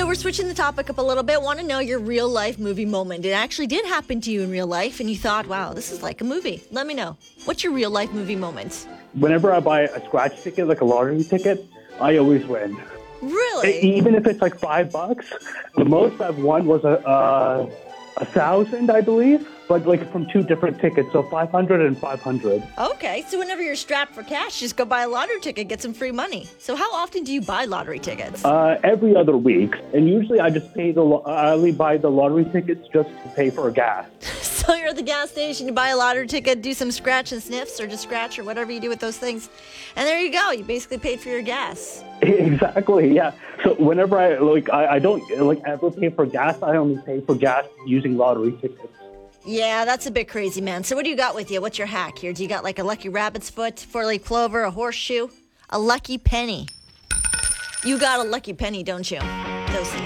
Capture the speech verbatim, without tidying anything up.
So we're switching the topic up a little bit. Want to know your real life movie moment. It actually did happen to you in real life, and you thought, wow, this is like a movie. Let me know. What's your real life movie moment? Whenever I buy a scratch ticket, like a lottery ticket, I always win. Really? Even if it's like five bucks. The most I've won was a uh, a thousand, I believe, but like from two different tickets, so five hundred and five hundred. Okay, so whenever you're strapped for cash, just go buy a lottery ticket, get some free money. So how often do you buy lottery tickets? Uh, every other week, and usually I just pay the. Lo- I only buy the lottery tickets just to pay for gas. So you're at the gas station, you buy a lottery ticket, do some scratch and sniffs, or just scratch, or whatever you do with those things, and there you go. You basically paid for your gas. Exactly, yeah. So whenever I like, I, I don't like ever pay for gas. I only pay for gas using lottery tickets. Yeah, that's a bit crazy, man. So what do you got with you? What's your hack here? Do you got like a lucky rabbit's foot, four-leaf clover, a horseshoe, a lucky penny? You got a lucky penny, don't you? Those